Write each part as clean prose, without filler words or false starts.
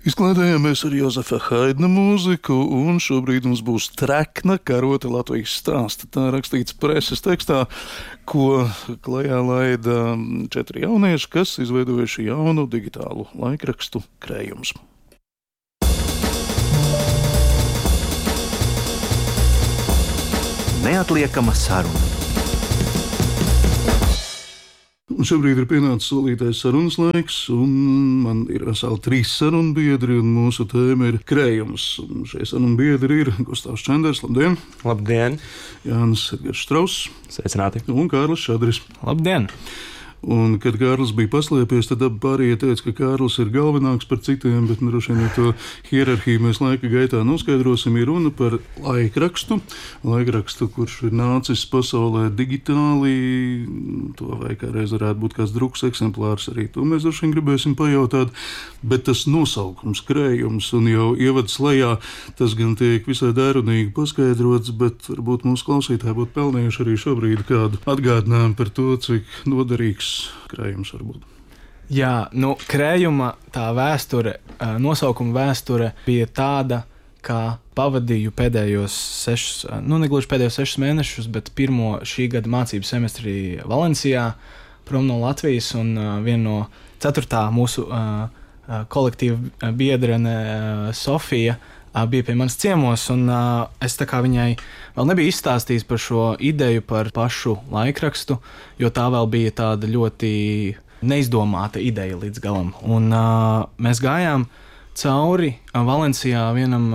Izklaidējāmies ar Jozefa Haidna mūziku, un šobrīd mums būs trekna karota Latvijas stāsta. Tā rakstīts preses tekstā, ko klajā laida 4 jaunieši, kas izveidojuši jaunu digitālu laikrakstu Krējums. Neatliekama saruna. Šobrīd ir pienācis solītais sarunas laiks, un man ir veseli 3 sarunu biedri, un mūsu tēma ir Krējums. Un šie sarunu biedri ir Gustavs Čenders, labdien! Labdien! Jānis Strauss. Sveicināti! Un Kārlis Šadris. Labdien! Un, kad Kārlis bija paslēpies, tad abi pārējie teica, ka Kārlis ir galvenāks par citiem, bet droši vien to hierarhiju mēs laika gaitā noskaidrosim. Ir runa par laikrakstu, kurš ir nācis pasaulē digitāli. To vai kādreiz varētu būt kāds druks eksemplārs, arī to mēs droši vien gribēsim pajautāt. Bet tas nosaukums Krējums, un jau ievads lejā, tas gan tiek visai dērunīgi paskaidrots, bet varbūt mūsu klausītāji būtu pelnījuši arī šobrīd kādu atgādinājumu par to, cik noderīgs Krējums var būt. Jā, Krējuma tā vēsture, nosaukuma vēsture bija tāda, ka pavadīju pēdējos 6 mēnešus, bet pirmo šī gada mācību semestri Valencijā, prom no Latvijas, un viena no 4. mūsu kolektīva biedrene Sofija bija pie manis ciemos, un es tā kā viņai vēl nebiju izstāstījis par šo ideju par pašu laikrakstu, jo tā vēl bija tāda ļoti neizdomāta ideja līdz galam. Un mēs gājām cauri Valencijā vienam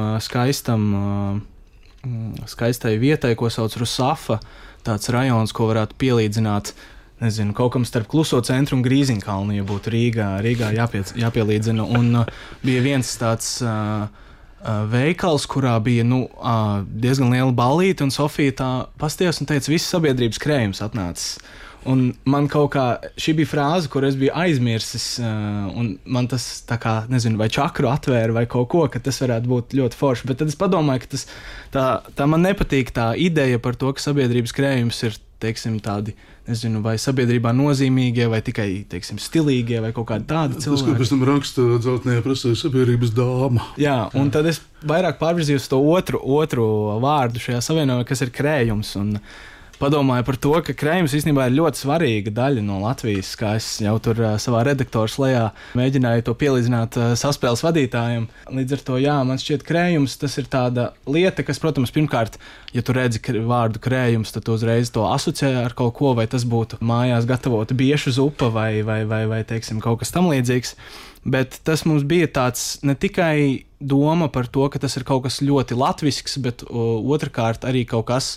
skaistai vietai, ko sauc Rusafa, tāds rajons, ko varētu pielīdzināt, nezinu, kaut kam starp Kluso centru un Grīziņkalnu, ja būtu Rīgā jāpielīdzina. Un bija viens tāds veikals, kurā bija diezgan liela ballīte, un Sofija tā pastījās un teica, viss sabiedrības krējums atnācis. Un man kaut kā šī bija frāze, kur es biju aizmirsis, un man tas tā kā, nezinu, vai čakru atvēra vai kaut ko, ka tas varētu būt ļoti forši. Bet tad es padomāju, ka tā man nepatīk tā ideja par to, ka sabiedrības krējums ir, teiksim, tādi, nezinu, vai sabiedrībā nozīmīgie, vai tikai, teiksim, stilīgie, vai kaut kādi tādi cilvēki. Tas, ko pēc tam raksta dzeltenajā prasē sabiedrības dāma. Jā, un tad es vairāk pārvirzījos to otru vārdu šajā savienojumā, kas ir Krējums, un padomāju par to, ka Krējums īstenībā ir ļoti svarīga daļa no Latvijas, kā es jau tur savā redaktoras lejā mēģināju to pielīdzināt saspēles vadītājiem. Līdz ar to, jā, man šķiet Krējums, tas ir tāda lieta, kas, protams, pirmkārt, ja tu redzi vārdu Krējums, tad tu uzreiz to asociē ar kaut ko, vai tas būtu mājās gatavota biešu zupa vai teiksim, kaut kas tam līdzīgs. Bet tas mums bija tāds ne tikai doma par to, ka tas ir kaut kas ļoti latvisks, bet otrkārt arī kaut kas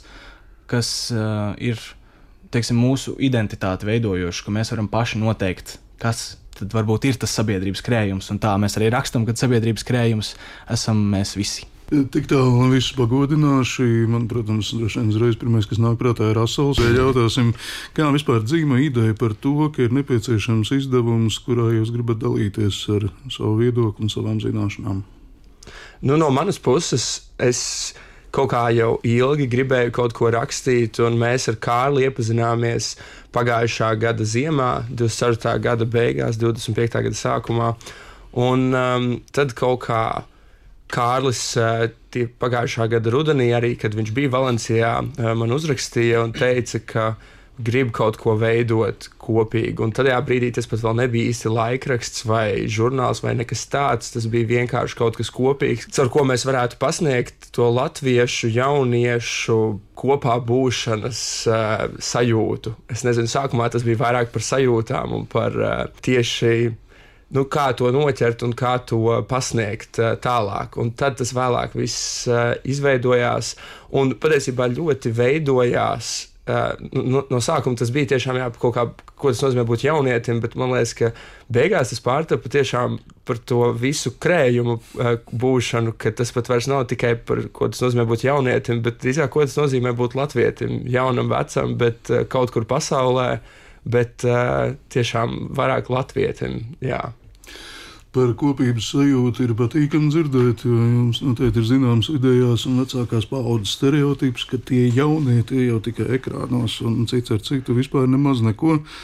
ir, teiksim, mūsu identitāti veidojoši, ka mēs varam paši noteikt, kas tad varbūt ir tas sabiedrības krējums, un tā mēs arī rakstam, ka sabiedrības krējums esam mēs visi. Tik tālu man visus pagodināši. Man, protams, droši vien uzreiz pirmais, kas nāk prātā, ir Asals. Jautāsim, kā vispār dzīvo ideja par to, ka ir nepieciešams izdevums, kurā jūs gribat dalīties ar savu viedokli un savām zināšanām? No manas puses, es kaut kā jau ilgi gribēju kaut ko rakstīt, un mēs ar Kārli iepazināmies pagājušā gada ziemā, 24. gada beigās, 25. gada sākumā. Un tad kaut kā Kārlis pagājušā gada rudenī, arī kad viņš bija Valencijā, man uzrakstīja un teica, ka grib kaut ko veidot kopīgi. Un tajā brīdī tas pat vēl nebija īsti laikraksts vai žurnāls vai nekas tāds. Tas bija vienkārši kaut kas kopīgs, ar ko mēs varētu pasniegt to latviešu, jauniešu kopā būšanas sajūtu. Es nezinu, sākumā tas bija vairāk par sajūtām un par tieši kā to noķert un kā to pasniegt tālāk. Un tad tas vēlāk viss izveidojās un patiesībā ļoti veidojās. No sākuma tas bija tiešām kaut kā, ko tas nozīmē būt jaunietim, bet man liekas, ka beigās tas pārtapa tiešām par to visu krējumu būšanu, ka tas pat vairs nav tikai par ko tas nozīmē būt jaunietim, bet drīzāk ko tas nozīmē būt latvietim, jaunam, vecam, bet kaut kur pasaulē, bet tiešām vairāk latvietim, jā. Par kopības sajūtu ir patīkami dzirdēt, jo jums noteikti ir zināms vidējās un vecākās paaudzes stereotips, ka tie jaunie tie jau tikai ekrānos un cits ar citu vispār nemaz neko.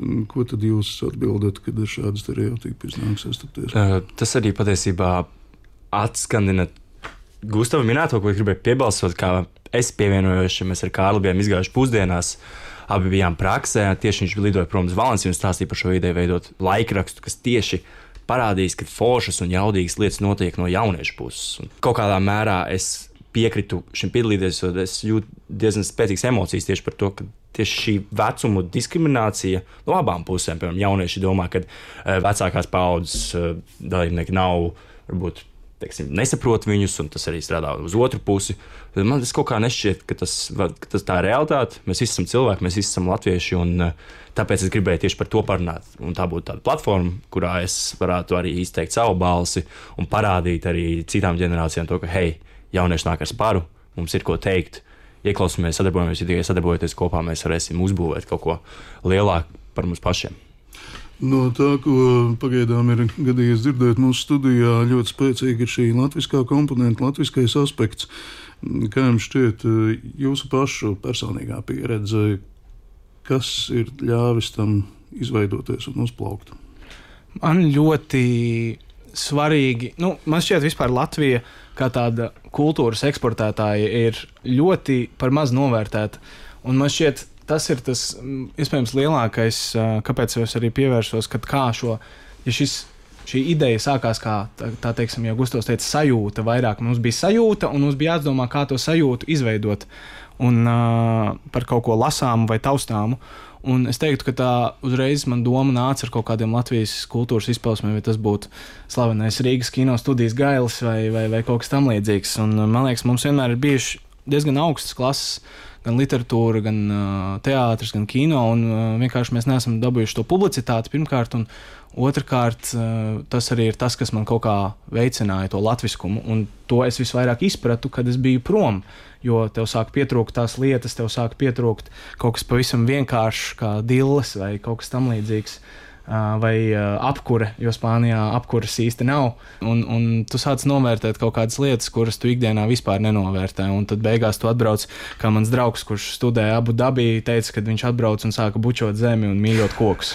Ko tad jūs atbildat, kad ar šādu stereotipu iznāk sastapties? Tas arī patiesībā atskandina Gustava minēto, ko gribēju piebalsot, kā es pievienojos, ja mēs ar Kārli bijām izgājuši pusdienās, abi bijām praksē, tieši viņš lidoja prom uz Valenciju un stāstīja par šo ideju veidot laikrakstu, kas tieši parādīs, ka foršas un jaudīgas lietas notiek no jauniešu puses. Un kaut kādā mērā es piekritu šim piedalīties, jo es jūtu diezgan spēcīgas emocijas tieši par to, ka tieši šī vecuma diskriminācija no abām pusēm, piemēram, jaunieši domā, ka vecākās paaudzes dalībnieki nav, varbūt, nesaprot viņus, un tas arī strādā uz otru pusi. Man tas kaut kā nešķiet, ka tas tā ir realitāte. Mēs visi esam cilvēki, mēs visi esam latvieši, un tāpēc es gribēju tieši par to parunāt. Un tā būtu tāda platforma, kurā es varētu arī izteikt savu balsi un parādīt arī citām ģenerācijām to, ka, hei, jaunieši nāk ar sparu, mums ir ko teikt, ieklausamies, sadarbojamies, ja tikai sadarbojoties kopā, mēs varēsim uzbūvēt kaut ko lielāku par mums pašiem. No tā, ko pagaidām ir gadījies dzirdēt mūsu studijā, ļoti spēcīga ir šī latviskā komponenta, latviskais aspekts. Kā jums šķiet, jūsu pašu personīgā pieredze, kas ir ļāvis tam izveidoties un uzplaukt? Man ļoti svarīgi, man šķiet vispār Latvija kā tāda kultūras eksportētāja ir ļoti par maz novērtēta. Un man šķiet, tas ir tas iespējams lielākais, kāpēc es arī pievērsos, kad šī ideja sākās kā, tā teiksim, jau Gustavs teica, sajūta vairāk. Mums bija sajūta, un mums bija jādomā, kā to sajūtu izveidot un par kaut ko lasāmu vai taustāmu. Un es teiktu, ka tā uzreiz man doma nāca ar kaut kādiem Latvijas kultūras izpausmēm, vai tas būtu slavenais Rīgas kino studijas Gailis vai kaut kas tam līdzīgs. Un man liekas, mums vienmēr ir bijuši diezgan augstas klases, gan literatūra, gan teātris, gan kino, un vienkārši mēs neesam dabūjuši to publicitāti pirmkārt, un otrkārt tas arī ir tas, kas man kaut kā veicināja to latviskumu, un to es visvairāk izpratu, kad es biju prom, jo tev sāk pietrūkt tās lietas, tev sāk pietrūkt kaut kas pavisam vienkāršs, kā dilles vai kaut kas tam līdzīgs, vai apkure, jo Spānijā apkuras īsti nav, un tu sāc novērtēt kaut kādas lietas, kuras tu ikdienā vispār nenovērtē, un tad beigās tu atbrauc, kā mans draugs, kurš studēja Abu Dabī, teica, kad viņš atbrauc un sāka bučot zemi un mīļot kokus.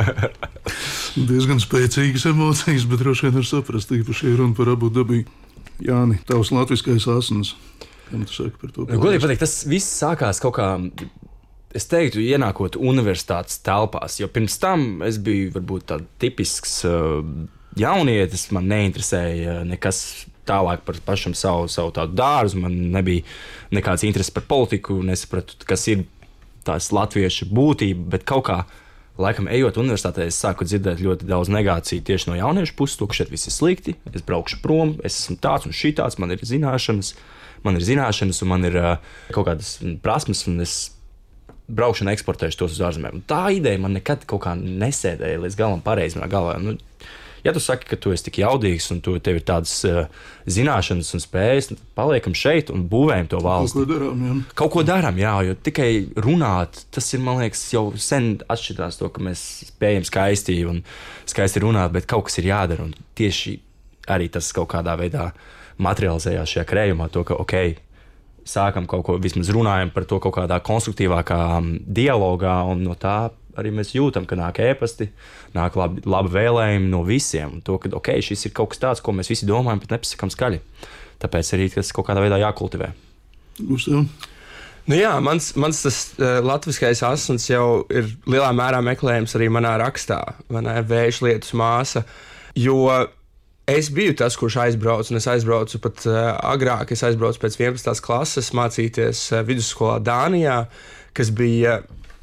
Diezgan spēcīgas emocijas, bet droši vien var saprast, īpaši runa par Abu Dabī. Jāni, tavs latviskais asins. Kam tu saki par to? Godīgi pateikt, tas viss sākās kaut kā, es teiktu, ienākot universitātes telpās, jo pirms tam es biju varbūt tāds tipisks jaunietis, man neinteresēja nekas tālāk par pašam savu tādu dārzu, man nebija nekāds interesi par politiku, nesapratu, kas ir tās latviešu būtība, bet kaut kā, laikam, ejot universitātē, es sāku dzirdēt ļoti daudz negāciju tieši no jauniešu puses, to, ka šeit viss ir slikti, es braukšu prom, es esmu tāds un šitāds, man ir zināšanas, un man ir kaut kādas prasmes, un es braukšu un eksportēšu tos uz ārzemēm. Tā ideja man nekad kaut kā nesēdēja līdz galam pareizi manā galvā. Ja tu saki, ka tu esi tik jaudīgs un tev ir tādas zināšanas un spējas, tad paliekam šeit un būvējam to valsti. Kaut ko darām, jā, jo tikai runāt, tas ir, man liekas, jau sen atšķirās to, ka mēs spējam skaisti runāt, bet kaut kas ir jādara. Un tieši arī tas kaut kādā veidā materializējās šajā krējumā, to, ka, sākam kaut ko, vismaz runājam par to kaut kādā konstruktīvākā dialogā, un no tā arī mēs jūtam, ka nāk ēpasti, nāk labi vēlējumi no visiem, un to, ka, šis ir kaut kas tāds, ko mēs visi domājam, bet nepasakam skaļi. Tāpēc arī tas kaut kādā veidā jākultivē. Gustav? Jā, mans tas latviskais asins jau ir lielā mērā meklējams arī manā rakstā, Vējš lietus māsa, jo es biju tas, kurš aizbraucu, un es aizbraucu pat agrāk. Es aizbraucu pēc 11. klases mācīties vidusskolā Dānijā, kas bija,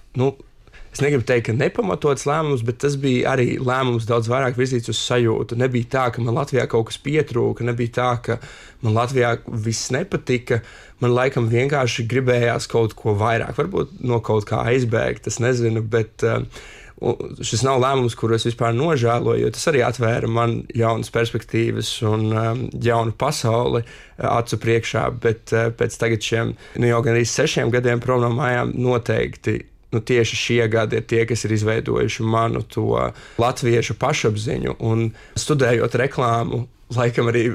es negribu teikt, ka nepamatots lēmums, bet tas bija arī lēmums daudz vairāk virzīts uz sajūtu. Nebija tā, ka man Latvijā kaut kas pietrūka, nebija tā, ka man Latvijā viss nepatika. Man laikam vienkārši gribējās kaut ko vairāk, varbūt no kaut kā aizbēgt, es nezinu, bet šis nav lēmums, kuru es vispār nožēloju, jo tas arī atvēra man jaunas perspektīvas un jaunu pasauli acu priekšā, bet pēc tagad šiem jau gan arī 6 gadiem prom no mājām noteikti tieši šie gadi ir tie, kas ir izveidojuši manu to latviešu pašapziņu, un studējot reklāmu, laikam arī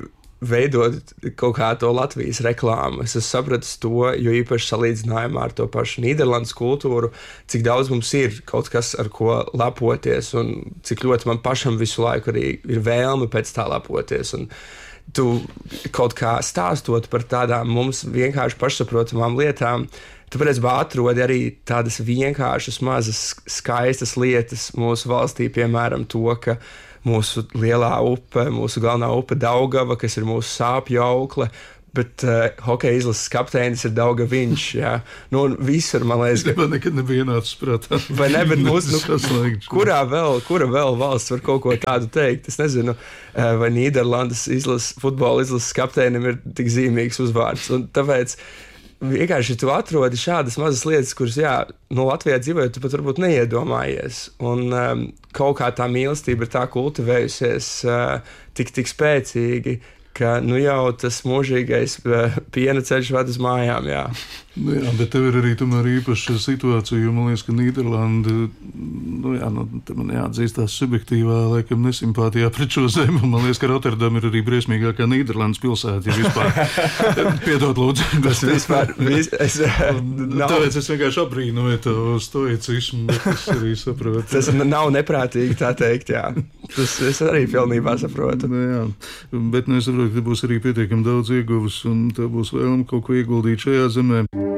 veidot kaut kā to Latvijas reklāmu. Es sapratu to, jo īpaši salīdzinājumā ar to pašu Nīderlandes kultūru, cik daudz mums ir kaut kas, ar ko lepoties, un cik ļoti man pašam visu laiku arī ir vēlme pēc tā lepoties. Un tu kaut kā stāstot par tādām mums vienkārši pašsaprotamām lietām, tu patiesībā atrodi arī tādas vienkāršas, mazas, skaistas lietas mūsu valstī, piemēram, to, ka mūsu lielā upe, mūsu galvenā upe Daugava, kas ir mūsu sāpju aukle, bet hokeja izlases kapteinis ir Daugaviņš, jā. Nu, un visur, man liekas, ka... Man nekad nebija nācis prātā. Vai ne, bet mūsu, kura vēl valsts var kaut ko tādu teikt? Es nezinu, vai Nīderlandes futbola izlases kapteinim ir tik zīmīgs uzvārds, un tāpēc vienkārši tu atrodi šādas mazas lietas, kuras, jā, no Latvijā dzīvojot, tu pat varbūt neiedomājies. Un kaut kā tā mīlestība ir tā kultivējusies tik spēcīgi, ka nu jau tas mūžīgais piena ceļš ved uz mājām, jā. Nu jā, bet tev ir arī tomēr īpaša situācija, jo man liekas, ka Nīderlanda, te man jāatzīst tās subjektīvā, laikam, nesimpātijā pret šo zemi, un man liekas, ka Rotterdam ir arī briesmīgākā Nīderlandes pilsēta, ja vispār. Piedod, lūdzu. Tas vispār, tāpēc es vienkārši abrīnoju to stoicismu, bet es arī saprotu. Tas nav neprātīgi tā teikt, jā. Tas es arī pilnībā saprotu. Jā, bet es saprotu, ka būs arī pietiekami daudz ieguvis, un tev būs vēlme kaut ko ieguldīt šajā zemē.